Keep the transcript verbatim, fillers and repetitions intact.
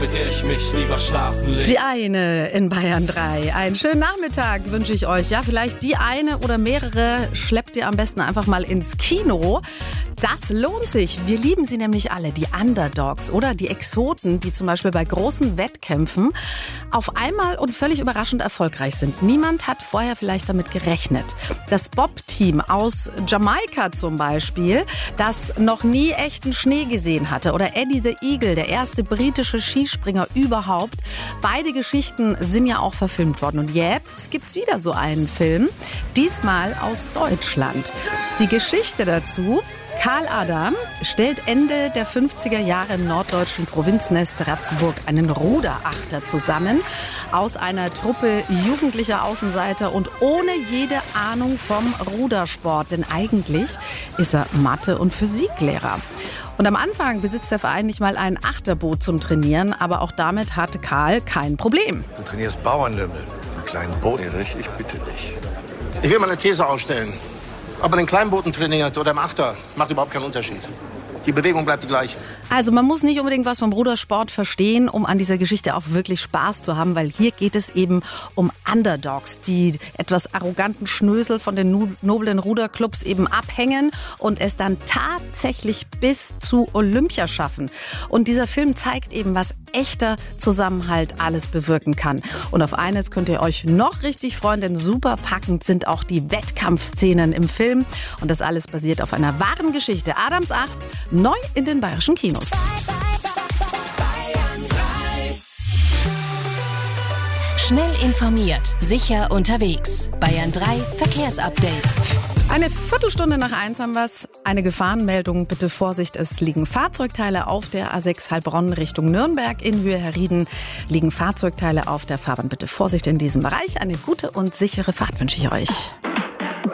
mit der ich mich lieber schlafen leg. Die eine in Bayern drei. Einen schönen Nachmittag wünsche ich euch. Ja, vielleicht die eine oder mehrere schleppt ihr am besten einfach mal ins Kino. Das lohnt sich. Wir lieben sie nämlich alle, die Underdogs oder die Exoten, die zum Beispiel bei großen Wettkämpfen auf einmal und völlig überraschend erfolgreich sind. Niemand hat vorher vielleicht damit gerechnet. Das Bob-Team aus Jamaika zum Beispiel, das noch nie echten Schnee gesehen hatte. Oder Eddie the Eagle, der erste britische Skispringer überhaupt. Beide Geschichten sind ja auch verfilmt worden. Und jetzt gibt's wieder so einen Film, diesmal aus Deutschland. Die Geschichte dazu: Karl Adam stellt Ende der fünfziger Jahre im norddeutschen Provinznest Ratzeburg einen Ruderachter zusammen aus einer Truppe jugendlicher Außenseiter und ohne jede Ahnung vom Rudersport. Denn eigentlich ist er Mathe- und Physiklehrer. Und am Anfang besitzt der Verein nicht mal ein Achterboot zum Trainieren, aber auch damit hatte Karl kein Problem. Du trainierst Bauernlümmel, einen kleinen Boot. Erich, ich bitte dich. Ich will mal eine These aufstellen. Ob man in Kleinbooten trainiert oder im Achter, macht überhaupt keinen Unterschied. Die Bewegung bleibt die gleiche. Also man muss nicht unbedingt was vom Rudersport verstehen, um an dieser Geschichte auch wirklich Spaß zu haben, weil hier geht es eben um Underdogs, die etwas arroganten Schnösel von den noblen Ruderclubs eben abhängen und es dann tatsächlich bis zu Olympia schaffen. Und dieser Film zeigt eben, was echter Zusammenhalt alles bewirken kann. Und auf eines könnt ihr euch noch richtig freuen, denn super packend sind auch die Wettkampfszenen im Film. Und das alles basiert auf einer wahren Geschichte. Adams acht, neu in den bayerischen Kinos. Schnell informiert, sicher unterwegs. Bayern drei Verkehrsupdate. Eine Viertelstunde nach eins haben wir es. Eine Gefahrenmeldung. Bitte Vorsicht, es liegen Fahrzeugteile auf der A sechs Heilbronn Richtung Nürnberg. In Höhe Herrieden liegen Fahrzeugteile auf der Fahrbahn. Bitte Vorsicht in diesem Bereich. Eine gute und sichere Fahrt wünsche ich euch.